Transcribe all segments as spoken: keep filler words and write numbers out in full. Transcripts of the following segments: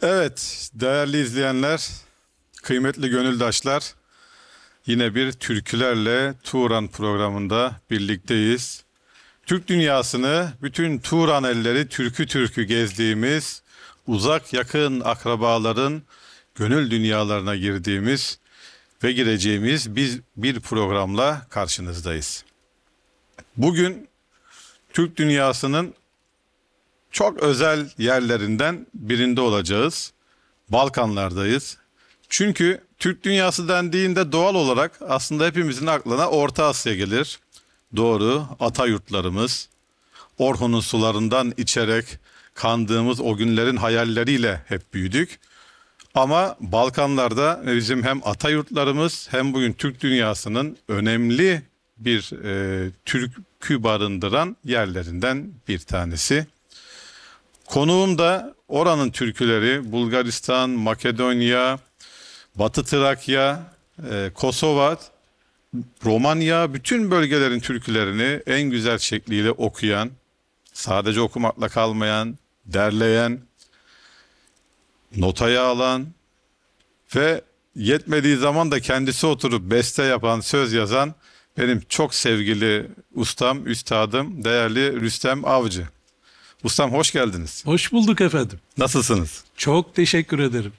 Evet, değerli izleyenler, kıymetli gönüldaşlar, yine bir türkülerle Turan programında birlikteyiz. Türk dünyasını bütün Turan elleri türkü türkü gezdiğimiz, uzak yakın akrabaların gönül dünyalarına girdiğimiz ve gireceğimiz biz bir programla karşınızdayız. Bugün Türk dünyasının çok özel yerlerinden birinde olacağız. Balkanlardayız. Çünkü Türk dünyası dendiğinde doğal olarak aslında hepimizin aklına Orta Asya gelir. Doğru, ata yurtlarımız, Orhun'un sularından içerek kandığımız o günlerin hayalleriyle hep büyüdük. Ama Balkanlarda bizim hem ata yurtlarımız hem bugün Türk dünyasının önemli bir e, türkü barındıran yerlerinden bir tanesi. Konuğum da oranın türküleri Bulgaristan, Makedonya, Batı Trakya, e, Kosova, Romanya bütün bölgelerin türkülerini en güzel şekliyle okuyan, sadece okumakla kalmayan, derleyen, notaya alan ve yetmediği zaman da kendisi oturup beste yapan, söz yazan benim çok sevgili ustam, üstadım, değerli Rüstem Avcı. Ustam hoş geldiniz. Hoş bulduk efendim. Nasılsınız? Çok teşekkür ederim.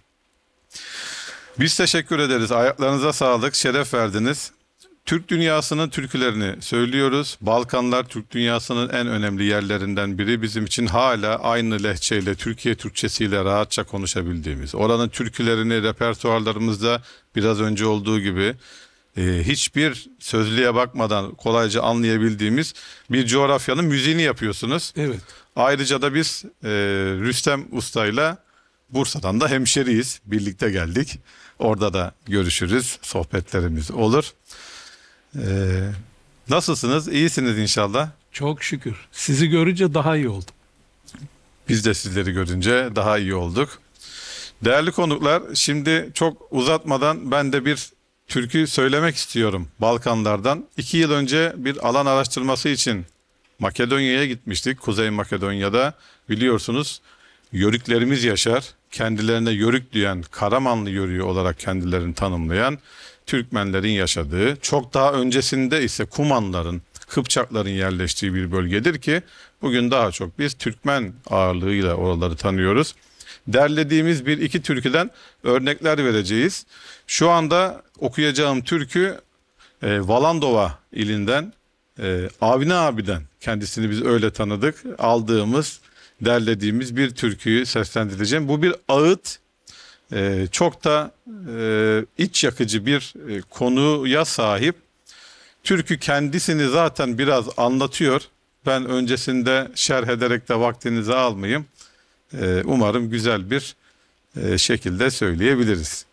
Biz teşekkür ederiz. Ayaklarınıza sağlık, şeref verdiniz. Türk dünyasının türkülerini söylüyoruz. Balkanlar Türk dünyasının en önemli yerlerinden biri. Bizim için hala aynı lehçeyle, Türkiye Türkçesiyle rahatça konuşabildiğimiz. Oranın türkülerini repertuarlarımızda biraz önce olduğu gibi e, hiçbir sözlüğe bakmadan kolayca anlayabildiğimiz bir coğrafyanın müziğini yapıyorsunuz. Evet. Ayrıca da biz e, Rüstem Usta'yla Bursa'dan da hemşeriyiz. Birlikte geldik. Orada da görüşürüz. Sohbetlerimiz olur. Ee, nasılsınız? İyisiniz inşallah. Çok şükür. Sizi görünce daha iyi oldum. Biz de sizleri görünce daha iyi olduk. Değerli konuklar, şimdi çok uzatmadan ben de bir türkü söylemek istiyorum Balkanlardan. İki yıl önce bir alan araştırması için Makedonya'ya gitmiştik. Kuzey Makedonya'da biliyorsunuz Yörüklerimiz yaşar. Kendilerine Yörük diyen, Karamanlı Yörüğü olarak kendilerini tanımlayan Türkmenlerin yaşadığı, çok daha öncesinde ise Kumanların, Kıpçakların yerleştiği bir bölgedir ki bugün daha çok biz Türkmen ağırlığıyla oraları tanıyoruz. Derlediğimiz bir iki türküden örnekler vereceğiz. Şu anda okuyacağım türkü e, Valandova ilinden e, Avni abiden, kendisini biz öyle tanıdık, aldığımız, derlediğimiz bir türküyü seslendireceğim. Bu bir ağıt, e, çok da e, iç yakıcı bir e, konuya sahip. Türkü kendisini zaten biraz anlatıyor. Ben öncesinde şerh ederek de vaktinizi almayayım. E, umarım güzel bir e, şekilde söyleyebiliriz.